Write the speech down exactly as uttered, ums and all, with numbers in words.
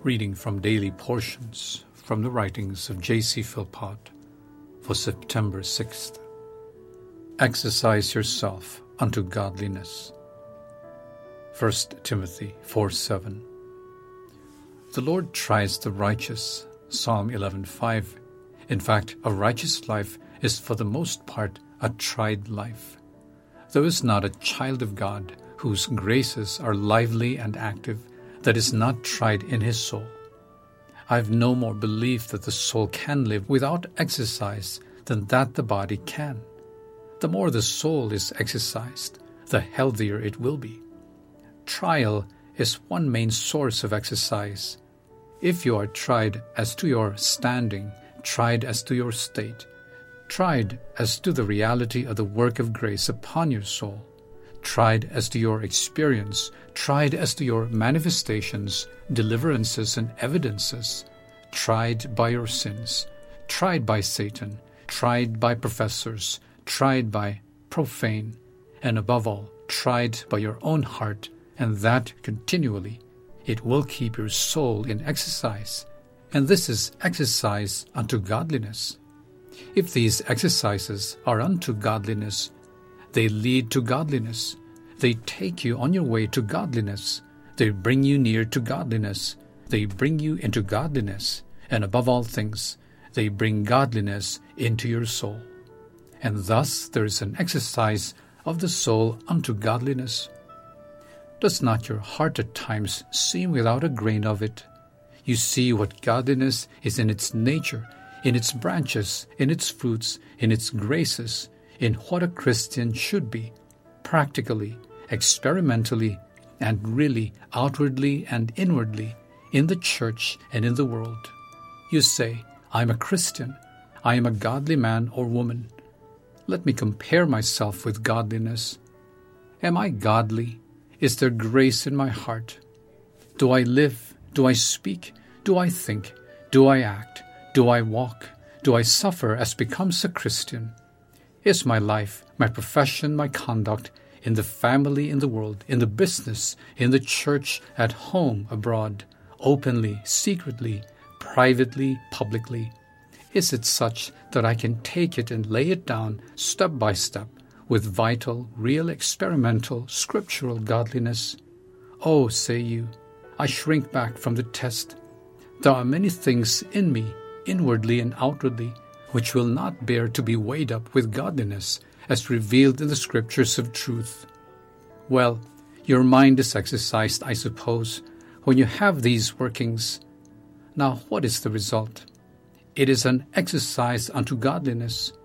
Reading from Daily Portions from the writings of J C Philpott for September sixth. Exercise yourself unto godliness. First Timothy four seven. The Lord tries the righteous. Psalm eleven five. In fact, a righteous life is for the most part a tried life. There is not a child of God whose graces are lively and active that is not tried in his soul. I have no more belief that the soul can live without exercise than that the body can. The more the soul is exercised, the healthier it will be. Trial is one main source of exercise. If you are tried as to your standing, tried as to your state, tried as to the reality of the work of grace upon your soul, tried as to your experience, tried as to your manifestations, deliverances, and evidences, tried by your sins, tried by Satan, tried by professors, tried by profane, and above all, tried by your own heart, and that continually, it will keep your soul in exercise. And this is exercise unto godliness. If these exercises are unto godliness, they lead to godliness. They take you on your way to godliness. They bring you near to godliness. They bring you into godliness. And above all things, they bring godliness into your soul. And thus there is an exercise of the soul unto godliness. Does not your heart at times seem without a grain of it? You see what godliness is in its nature, in its branches, in its fruits, in its graces, in what a Christian should be, practically, experimentally, and really outwardly and inwardly, in the church and in the world. You say, I am a Christian, I am a godly man or woman. Let me compare myself with godliness. Am I godly? Is there grace in my heart? Do I live? Do I speak? Do I think? Do I act? Do I walk? Do I suffer as becomes a Christian? Is my life, my profession, my conduct, in the family, in the world, in the business, in the church, at home, abroad, openly, secretly, privately, publicly, is it such that I can take it and lay it down step by step with vital, real, experimental, scriptural godliness? Oh, say you, I shrink back from the test. There are many things in me, inwardly and outwardly, which will not bear to be weighed up with godliness, as revealed in the scriptures of truth. Well, your mind is exercised, I suppose, when you have these workings. Now, what is the result? It is an exercise unto godliness.